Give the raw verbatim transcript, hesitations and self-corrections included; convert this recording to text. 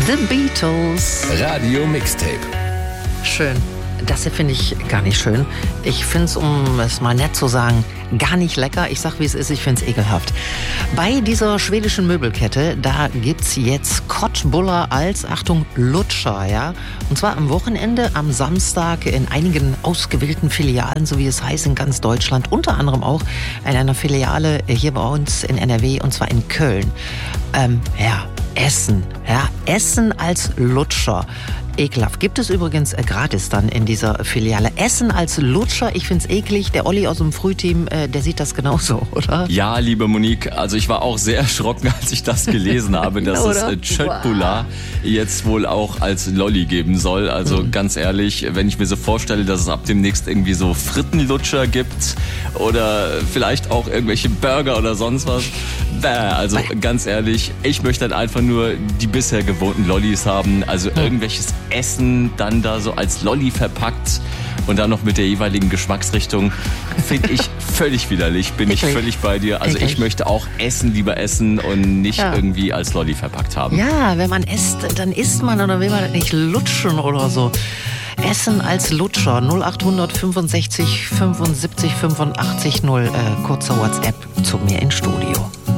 The Beatles. Radio Mixtape. Schön. Das hier finde ich gar nicht schön. Ich finde es, um es mal nett zu sagen, gar nicht lecker. Ich sag, wie es ist, ich finde es ekelhaft. Bei dieser schwedischen Möbelkette, da gibt's jetzt Köttbullar als, Achtung, Lutscher, ja. Und zwar am Wochenende, am Samstag in einigen ausgewählten Filialen, so wie es heißt, in ganz Deutschland. Unter anderem auch in einer Filiale hier bei uns in N R W, und zwar in Köln. Ähm, ja, Essen, ja, Essen als Lutscher. Ekelhaft. Gibt es übrigens äh, gratis dann in dieser Filiale. Essen als Lutscher, ich find's eklig. Der Olli aus dem Frühteam, äh, der sieht das genauso, oder? Ja, liebe Monique, also ich war auch sehr erschrocken, als ich das gelesen habe, dass es äh, Köttbullar jetzt wohl auch als Lolli geben soll. Also mhm. ganz ehrlich, wenn ich mir so vorstelle, dass es ab demnächst irgendwie so Frittenlutscher gibt oder vielleicht auch irgendwelche Burger oder sonst was. Bäh, also ganz ehrlich, ich möchte dann einfach nur die bisher gewohnten Lollis haben. Also irgendwelches Essen dann da so als Lolli verpackt und dann noch mit der jeweiligen Geschmacksrichtung, finde ich völlig widerlich, bin ich völlig bei dir. Also ich möchte auch Essen lieber essen und nicht ja. irgendwie als Lolli verpackt haben. Ja, wenn man isst, dann isst man oder will man nicht lutschen oder so. Essen als Lutscher, null acht fünfundsechzig fünfundsiebzig fünfundachtzig null, äh, kurzer WhatsApp zu mir ins Studio.